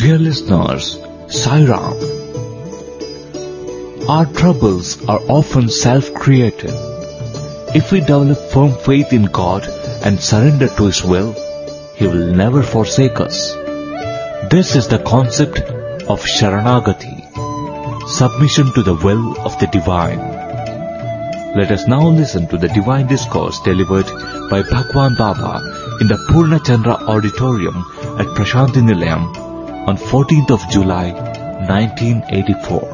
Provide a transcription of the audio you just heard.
Dear listeners, Sai Ram. Our troubles are often self-created. If we develop firm faith in God and surrender to His will, He will never forsake us. This is the concept of Sharanagati, submission to the will of the Divine. Let us now listen to the Divine Discourse delivered by Bhagwan Baba in the Purna Chandra Auditorium at Prashanti Nilayam on 14th of July, 1984.